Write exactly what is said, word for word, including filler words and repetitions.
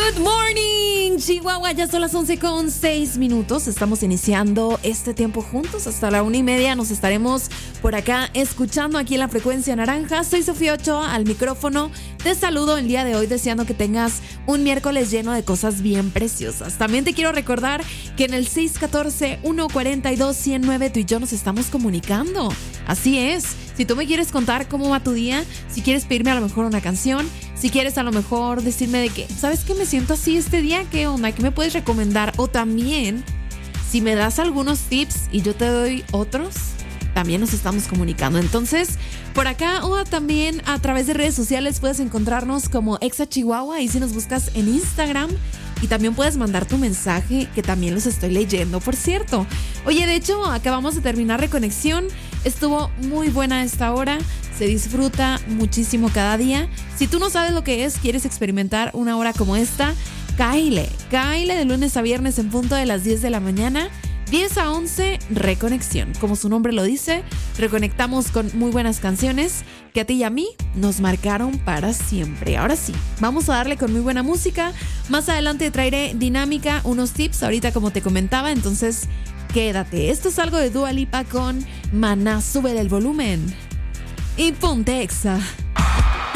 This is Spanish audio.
Good morning, Chihuahua. Ya son las once con seis minutos. Estamos iniciando este tiempo juntos. Hasta la una y media nos estaremos por acá escuchando aquí en la frecuencia naranja. Soy Sofía Ochoa al micrófono. Te saludo el día de hoy deseando que tengas un miércoles lleno de cosas bien preciosas. También te quiero recordar que en el seis uno cuatro, uno cuatro dos, uno cero nueve tú y yo nos estamos comunicando. Así es. Si tú me quieres contar cómo va tu día, si quieres pedirme a lo mejor una canción, si quieres a lo mejor decirme de que, ¿sabes qué? Me siento así este día, ¿qué onda? ¿Qué me puedes recomendar? O también, si me das algunos tips y yo te doy otros, también nos estamos comunicando. Entonces, por acá o también a través de redes sociales puedes encontrarnos como Exa Chihuahua y si nos buscas en Instagram. Y también puedes mandar tu mensaje, que también los estoy leyendo, por cierto. Oye, de hecho, acabamos de terminar Reconexión. Estuvo muy buena esta hora. Se disfruta muchísimo cada día. Si tú no sabes lo que es, quieres experimentar una hora como esta, cáele. Cáele de lunes a viernes en punto de las diez de la mañana. diez a once, Reconexión. Como su nombre lo dice, reconectamos con muy buenas canciones que a ti y a mí nos marcaron para siempre. Ahora sí, vamos a darle con muy buena música. Más adelante traeré dinámica, unos tips, ahorita como te comentaba, entonces quédate. Esto es algo de Dua Lipa con Maná, sube el volumen y ponte Exa.